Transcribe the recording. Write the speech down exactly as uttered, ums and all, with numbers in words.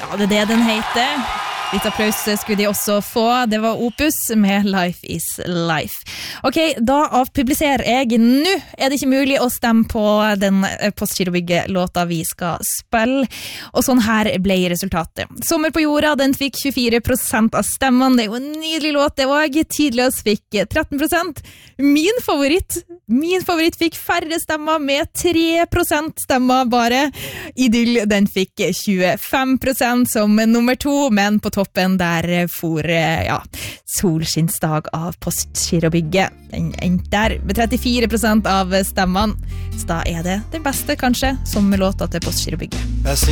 Ja, det er det den heter. Litt applaus skulle de også få. Det var Opus med Life is Life. Ok, da avpubliserer jeg. Nå er det ikke mulig å stemme på den Postgirobygget-låta vi skal spille. Og sånn her ble resultatet. Sommer på jorda, den fikk tjuefire prosent av stemmene. Det er jo en nydelig låt, det også. Tidløs fikk tretten prosent. Min favoritt, min favoritt fikk færre stemmer med tre prosent stemmer bare. Idyll, den fikk tjuefem prosent som nummer to, men på toppen der for, ja, solskinnsdag av Postgirobygget. Den endte der med trettifire prosent av stemmene. Så da er det den beste, kanskje, som låta til Postgirobygget.